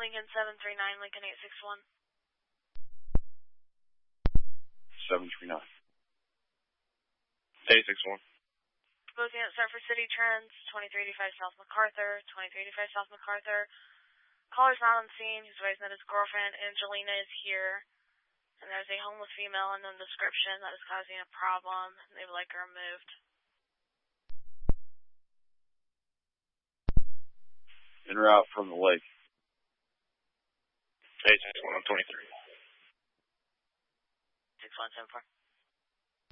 Lincoln 739, Lincoln 861. 739. 861. Both units start for City Trends, 2385 South MacArthur, 2385 South MacArthur. Caller's not on scene. He's advising that his girlfriend, Angelina, is here. And there's a homeless female in the description that is causing a problem, and they would like her removed. En route from the lake. 861 on 23. 6174.